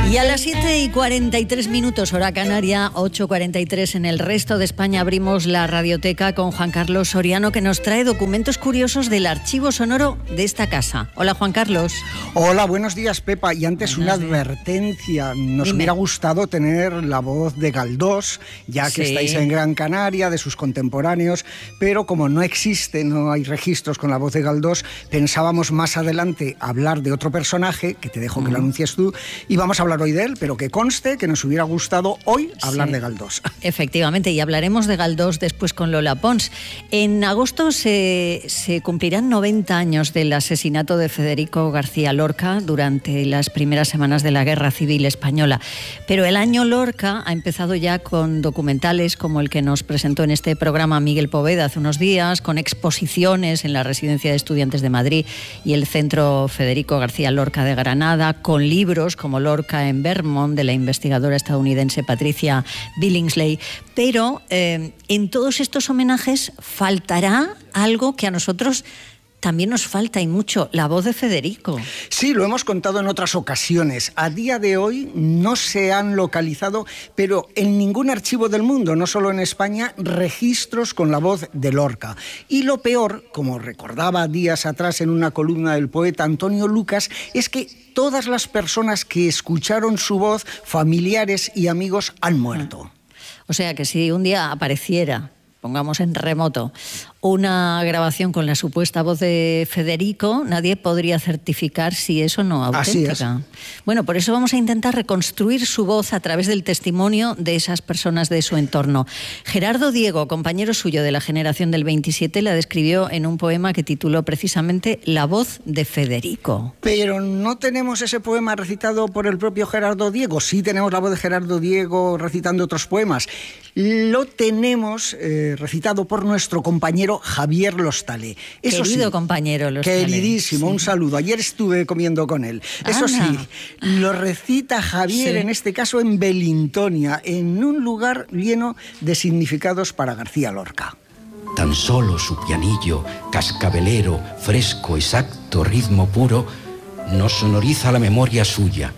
Y a las 7:43, hora canaria, 8:43 en el resto de España, abrimos la radioteca con Juan Carlos Soriano, que nos trae documentos curiosos del archivo sonoro de esta casa. Hola, Juan Carlos. Hola, buenos días, Pepa. Y antes una advertencia. Nos hubiera gustado tener la voz de Galdós, ya que estáis en Gran Canaria, de sus contemporáneos, pero como no existe, no hay registros con la voz de Galdós, pensábamos más adelante hablar de otro personaje, que te dejo que lo anuncies tú, y vamos a hablar hoy de él, pero que conste que nos hubiera gustado hoy hablar de Galdós. Efectivamente, y hablaremos de Galdós después con Lola Pons. En agosto se cumplirán 90 años del asesinato de Federico García Lorca durante las primeras semanas de la Guerra Civil Española. Pero el año Lorca ha empezado ya con documentales como el que nos presentó en este programa Miguel Poveda hace unos días, con exposiciones en la Residencia de Estudiantes de Madrid y el Centro Federico García Lorca de Granada, con libros como Lorca en Vermont, de la investigadora estadounidense Patricia Billingsley. Pero en todos estos homenajes faltará algo que a nosotros también nos falta y mucho: la voz de Federico. Sí, lo hemos contado en otras ocasiones. A día de hoy no se han localizado, pero en ningún archivo del mundo, no solo en España, registros con la voz de Lorca. Y lo peor, como recordaba días atrás en una columna del poeta Antonio Lucas, es que todas las personas que escucharon su voz, familiares y amigos, han muerto. O sea que si un día apareciera, pongamos en remoto, una grabación con la supuesta voz de Federico, nadie podría certificar si eso no es auténtica. Así es. Bueno, por eso vamos a intentar reconstruir su voz a través del testimonio de esas personas de su entorno. Gerardo Diego, compañero suyo de la generación del 27, la describió en un poema que tituló precisamente La voz de Federico. Pero no tenemos ese poema recitado por el propio Gerardo Diego. Sí tenemos la voz de Gerardo Diego recitando otros poemas. Lo tenemos recitado por nuestro compañero Javier Lostalé. Eso Querido sí, compañero Lostalé. Queridísimo, sí. Un saludo. Ayer estuve comiendo con él. Eso sí, lo recita Javier, en este caso en Belintonia, en un lugar lleno de significados para García Lorca. Tan solo su pianillo, cascabelero, fresco, exacto, ritmo puro, nos sonoriza la memoria suya.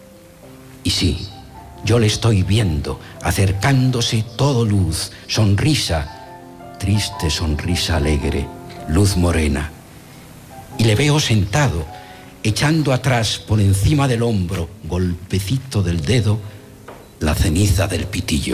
Y sí, yo le estoy viendo, acercándose todo luz, sonrisa, triste sonrisa alegre, luz morena. Y le veo sentado, echando atrás por encima del hombro, golpecito del dedo, la ceniza del pitillo.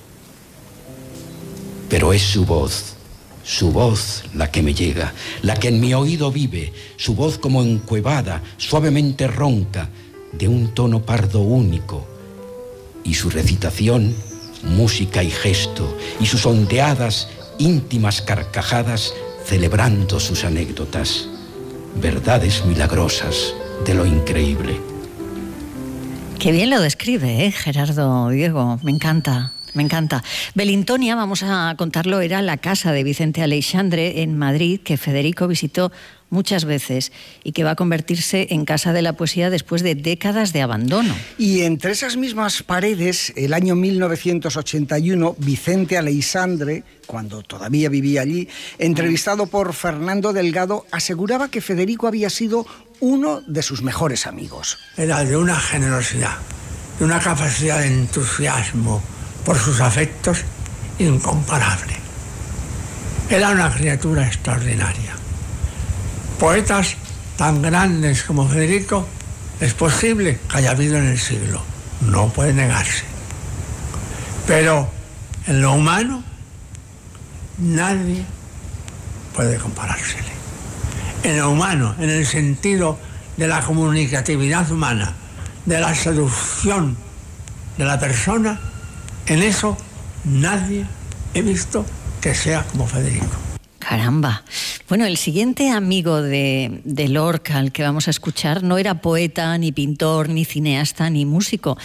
Pero es su voz la que me llega, la que en mi oído vive, su voz como encuevada, suavemente ronca, de un tono pardo único, y su recitación, música y gesto, y sus ondeadas, íntimas carcajadas, celebrando sus anécdotas, verdades milagrosas de lo increíble. Qué bien lo describe, Gerardo Diego, me encanta. Me encanta. Belintonia, vamos a contarlo, era la casa de Vicente Aleixandre en Madrid, que Federico visitó muchas veces y que va a convertirse en casa de la poesía después de décadas de abandono. Y entre esas mismas paredes, el año 1981, Vicente Aleixandre, cuando todavía vivía allí, entrevistado por Fernando Delgado, aseguraba que Federico había sido uno de sus mejores amigos. Era de una generosidad, de una capacidad de entusiasmo por sus afectos incomparable. Era una criatura extraordinaria. Poetas tan grandes como Federico es posible que haya habido en el siglo, no puede negarse. Pero en lo humano nadie puede comparársele. En lo humano, en el sentido de la comunicatividad humana, de la seducción de la persona, en eso nadie he visto que sea como Federico. Caramba. Bueno, el siguiente amigo de Lorca, al que vamos a escuchar, no era poeta, ni pintor, ni cineasta, ni músico.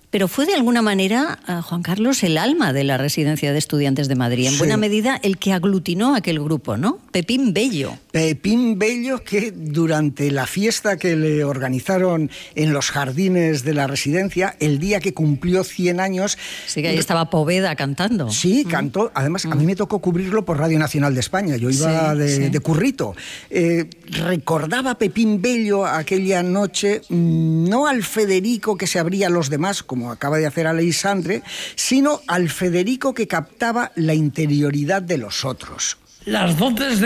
Pero fue de alguna manera, Juan Carlos, el alma de la Residencia de Estudiantes de Madrid. En buena medida, el que aglutinó aquel grupo, ¿no? Pepín Bello. Pepín Bello, que durante la fiesta que le organizaron en los jardines de la residencia, el día que cumplió 100 años... Sí, que ahí estaba Poveda cantando. Sí, cantó. Además, a mí me tocó cubrirlo por Radio Nacional de España. Yo iba de currito. Recordaba Pepín Bello aquella noche, no al Federico que se abría a los demás, como acaba de hacer Aleixandre, sino al Federico que captaba la interioridad de los otros. Las dotes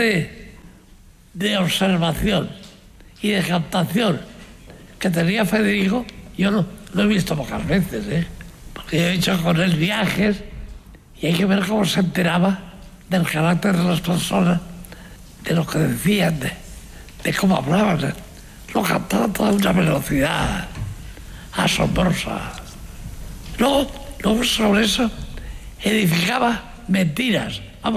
de observación y de captación que tenía Federico, yo lo he visto pocas veces, porque yo he hecho con él viajes y hay que ver cómo se enteraba del carácter de las personas, de lo que decían, de cómo hablaban. Lo captaba a toda una velocidad asombrosa. Luego sobre eso edificaba mentiras,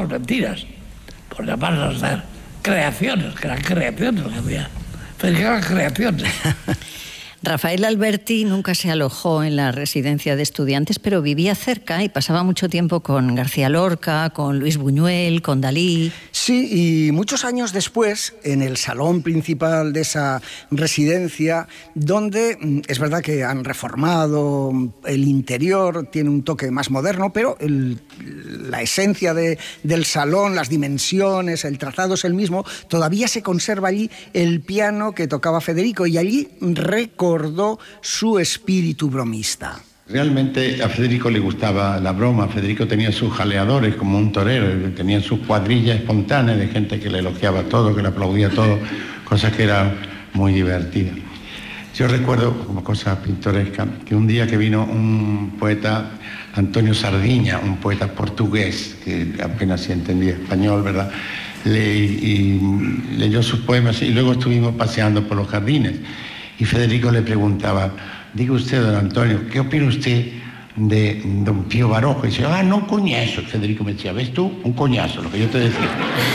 por llamarlas de creaciones, que eran creaciones que había. Edificaba creaciones. Rafael Alberti nunca se alojó en la residencia de estudiantes, pero vivía cerca y pasaba mucho tiempo con García Lorca, con Luis Buñuel, con Dalí. Sí, y muchos años después, en el salón principal de esa residencia, donde es verdad que han reformado el interior, tiene un toque más moderno, pero la esencia del salón, las dimensiones, el trazado es el mismo, todavía se conserva allí el piano que tocaba Federico, y allí recordó su espíritu bromista. Realmente a Federico le gustaba la broma. Federico tenía sus jaleadores como un torero, tenía sus cuadrillas espontáneas de gente que le elogiaba todo, que le aplaudía todo, cosas que eran muy divertidas. Yo recuerdo, como cosa pintoresca, que un día que vino un poeta, Antonio Sardiña, un poeta portugués, que apenas se entendía español, ¿verdad?, y leyó sus poemas y luego estuvimos paseando por los jardines. Y Federico le preguntaba, diga usted, don Antonio, ¿qué opina usted de don Pío Baroja? Y dice, no, un coñazo. Federico me decía, ¿ves tú? Un coñazo, lo que yo te decía.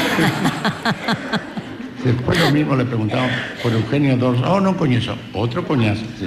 Después lo mismo le preguntaba por Eugenio II, no, un coñazo, otro coñazo. Sí.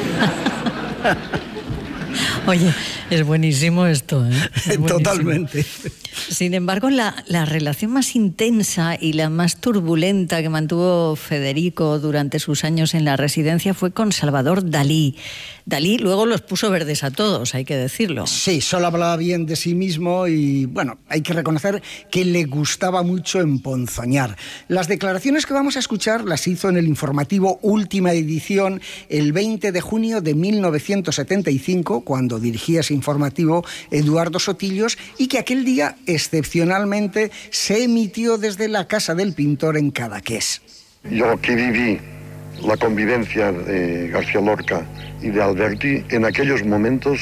Oye, es buenísimo esto, ¿eh? Es buenísimo. Totalmente. Sin embargo, la relación más intensa y la más turbulenta que mantuvo Federico durante sus años en la residencia fue con Salvador Dalí. Dalí luego los puso verdes a todos, hay que decirlo. Sí, solo hablaba bien de sí mismo y, bueno, hay que reconocer que le gustaba mucho emponzoñar. Las declaraciones que vamos a escuchar las hizo en el informativo Última Edición el 20 de junio de 1975, cuando dirigía ese informativo Eduardo Sotillos, y que aquel día excepcionalmente se emitió desde la Casa del Pintor en Cadaqués. Yo que viví la convivencia de García Lorca y de Alberti, en aquellos momentos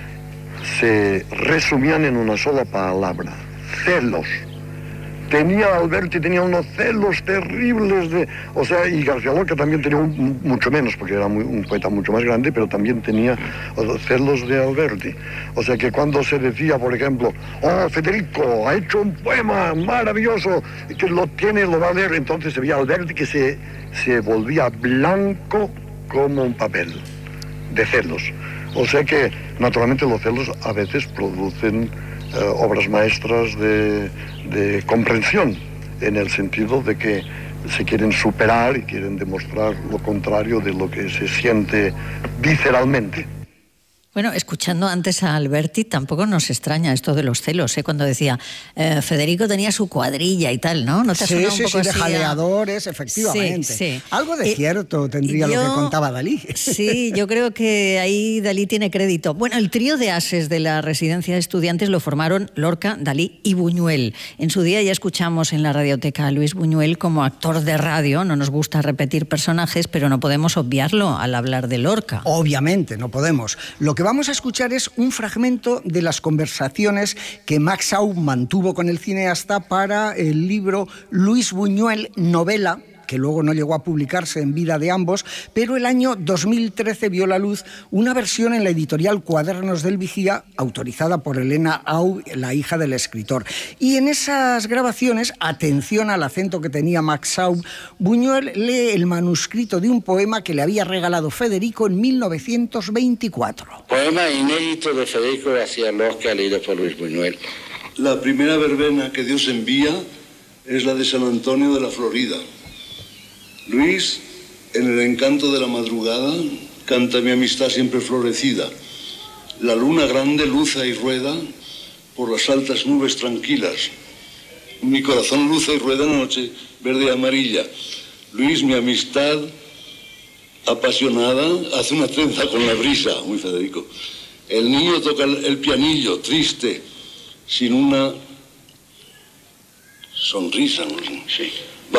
se resumían en una sola palabra: celos. Alberti tenía unos celos terribles y García Lorca también tenía mucho menos, porque era un poeta mucho más grande, pero también tenía celos de Alberti. O sea que cuando se decía, por ejemplo, Federico ha hecho un poema maravilloso, que lo va a leer, entonces se veía Alberti que se volvía blanco como un papel de celos. O sea que, naturalmente, los celos a veces producen obras maestras de comprensión, en el sentido de que se quieren superar y quieren demostrar lo contrario de lo que se siente visceralmente. Bueno, escuchando antes a Alberti, tampoco nos extraña esto de los celos, ¿eh? Cuando decía, Federico tenía su cuadrilla y tal, ¿no? ¿No te ha sonado un poco así? De jaleadores, efectivamente. Sí. Algo de cierto tendría lo que contaba Dalí. Sí, yo creo que ahí Dalí tiene crédito. Bueno, el trío de ases de la residencia de estudiantes lo formaron Lorca, Dalí y Buñuel. En su día ya escuchamos en la radioteca a Luis Buñuel como actor de radio. No nos gusta repetir personajes, pero no podemos obviarlo al hablar de Lorca. Obviamente, no podemos. Lo que vamos a escuchar es un fragmento de las conversaciones que Max Aub mantuvo con el cineasta para el libro Luis Buñuel, novela, que luego no llegó a publicarse en vida de ambos, pero el año 2013 vio la luz una versión en la editorial Cuadernos del Vigía, autorizada por Elena Au, la hija del escritor. Y en esas grabaciones, atención al acento que tenía Max Au, Buñuel lee el manuscrito de un poema que le había regalado Federico en 1924. Poema inédito de Federico García Lorca, leído por Luis Buñuel. La primera verbena que Dios envía es la de San Antonio de la Florida. Luis, en el encanto de la madrugada, canta mi amistad siempre florecida. La luna grande luza y rueda por las altas nubes tranquilas. Mi corazón luce y rueda en la noche verde y amarilla. Luis, mi amistad apasionada, hace una trenza con la brisa, muy Federico. El niño toca el pianillo, triste, sin una sonrisa, ¿no? Sí.